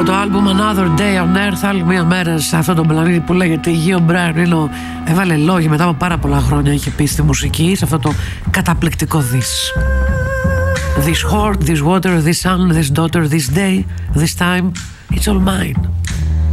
το άλμπουμ Another Day on Earth, άλλη μια μέρα σε αυτόν τον πλανήτη, που λέγεται Γιο Μπράιν. Έβαλε λόγια μετά από πάρα πολλά χρόνια, είχε πει στη μουσική, σε αυτό το καταπληκτικό This. This heart, this water, this sun, this daughter, this day, this time, it's all mine.